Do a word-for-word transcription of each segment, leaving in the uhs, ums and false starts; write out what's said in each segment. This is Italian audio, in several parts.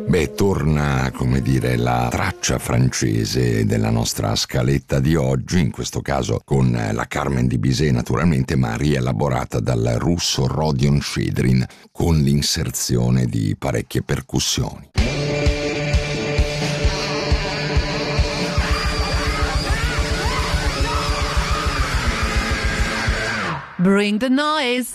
Beh, torna, come dire, la traccia francese della nostra scaletta di oggi, in questo caso con la Carmen di Bizet naturalmente, ma rielaborata dal russo Rodion Shchedrin con l'inserzione di parecchie percussioni. Bring the noise.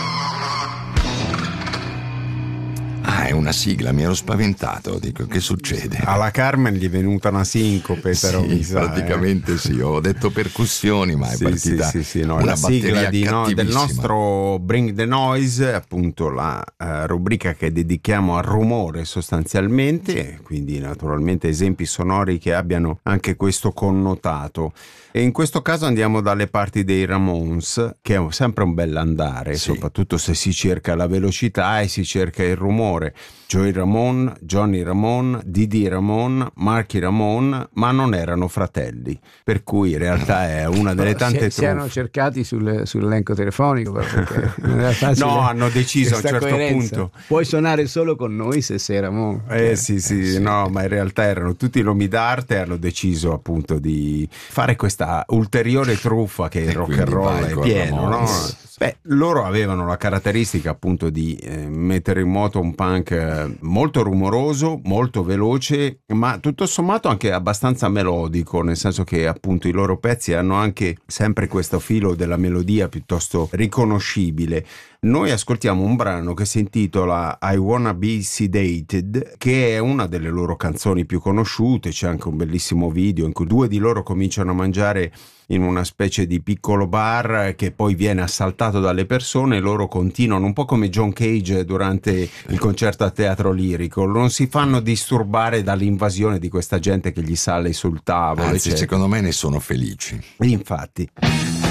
Ah, è una sigla, mi ero spaventato, dico, che succede? Alla Carmen gli è venuta una sincope, però sì, mi sa, praticamente eh. sì, ho detto percussioni, ma è sì, partita sì, sì, sì, no, una la sigla batteria di no, del cattivissima. nostro Bring the Noise, appunto la uh, rubrica che dedichiamo al rumore sostanzialmente, quindi naturalmente esempi sonori che abbiano anche questo connotato. E in questo caso andiamo dalle parti dei Ramones, che è sempre un bell'andare, Sì. soprattutto se si cerca la velocità e si cerca il rumore. Joey Ramone, Johnny Ramone, Didi Ramone, Marky Ramone, ma non erano fratelli, per cui in realtà è una delle tante si, si erano truffe. cercati sul, sull'elenco telefonico, perché non era facile. No, hanno deciso a un questa certo coerenza. punto. Puoi suonare solo con noi se sei Ramone. Eh sì, sì, Eh, sì. no, ma in realtà erano tutti nomi d'arte e hanno deciso appunto di fare questa ulteriore truffa che il E rock quindi and roll vai è con pieno, no? Ramones. Beh, loro avevano la caratteristica appunto di eh, mettere in moto un punk eh, molto rumoroso, molto veloce, ma tutto sommato anche abbastanza melodico, nel senso che appunto i loro pezzi hanno anche sempre questo filo della melodia piuttosto riconoscibile. Noi ascoltiamo un brano che si intitola I Wanna Be Sedated, che è una delle loro canzoni più conosciute. C'è anche un bellissimo video in cui due di loro cominciano a mangiare in una specie di piccolo bar che poi viene assaltato dalle persone e loro continuano, un po' come John Cage durante il concerto a Teatro Lirico, non si fanno disturbare dall'invasione di questa gente che gli sale sul tavolo. Anzi, eccetera. secondo me ne sono felici. Infatti